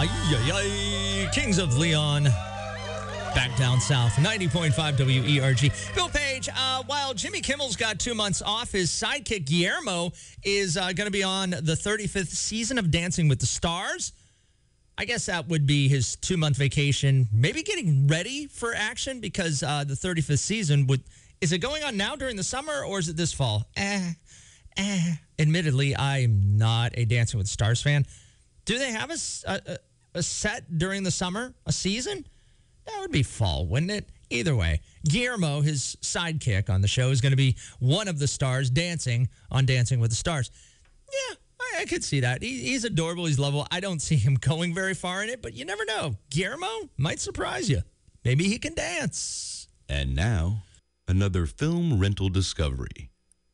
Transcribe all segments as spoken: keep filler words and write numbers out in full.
Ay, ay, ay. Kings of Leon. Back down south. ninety point five W E R G. Bill Page, uh, while Jimmy Kimmel's got two months off, his sidekick Guillermo is uh, going to be on the thirty-fifth season of Dancing with the Stars. I guess that would be his two-month vacation, maybe getting ready for action, because uh, the thirty-fifth season would... Is it going on now during the summer, or is it this fall? Eh, eh. Admittedly, I'm not a Dancing with the Stars fan. Do they have a, a, a set during the summer, a season? That would be fall, wouldn't it? Either way, Guillermo, his sidekick on the show, is going to be one of the stars dancing on Dancing with the Stars. Yeah, I, I could see that. He, he's adorable. He's lovable. I don't see him going very far in it, but you never know. Guillermo might surprise you. Maybe he can dance. And now, another film rental discovery.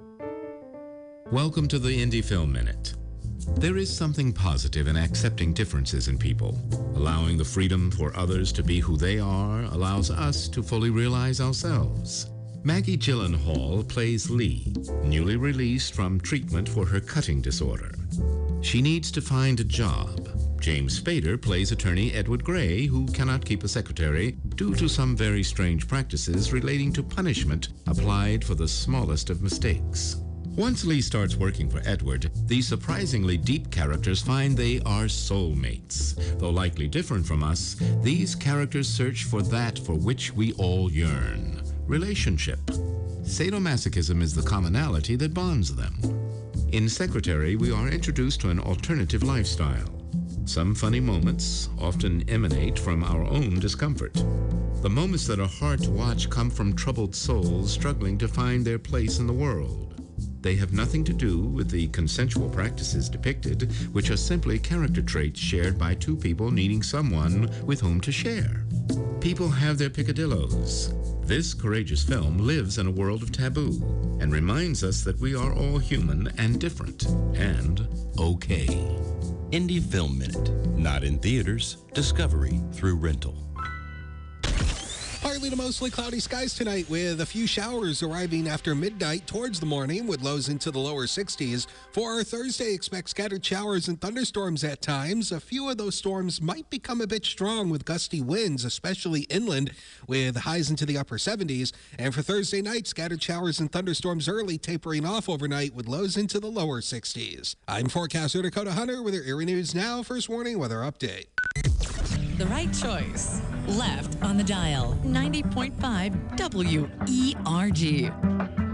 Welcome to the Indie Film Minute. There is something positive in accepting differences in people. Allowing the freedom for others to be who they are allows us to fully realize ourselves. Maggie Gyllenhaal plays Lee, newly released from treatment for her cutting disorder. She needs to find a job. James Spader plays attorney Edward Gray, who cannot keep a secretary due to some very strange practices relating to punishment applied for the smallest of mistakes. Once Lee starts working for Edward, these surprisingly deep characters find they are soulmates. Though likely different from us, these characters search for that for which we all yearn: relationship. Sadomasochism is the commonality that bonds them. In Secretary, we are introduced to an alternative lifestyle. Some funny moments often emanate from our own discomfort. The moments that are hard to watch come from troubled souls struggling to find their place in the world. They have nothing to do with the consensual practices depicted, which are simply character traits shared by two people needing someone with whom to share. People have their picadillos. This courageous film lives in a world of taboo and reminds us that we are all human and different and okay. Indie Film Minute. Not in theaters. Discovery through rental. Partly to mostly cloudy skies tonight, with a few showers arriving after midnight towards the morning, with lows into the lower sixties. For our Thursday, expect scattered showers and thunderstorms at times. A few of those storms might become a bit strong with gusty winds, especially inland, with highs into the upper seventies. And for Thursday night, scattered showers and thunderstorms early, tapering off overnight with lows into the lower sixties. I'm forecaster Dakota Hunter with your Erie News Now First Warning Weather Update. The right choice. Left on the dial. ninety point five W E R G.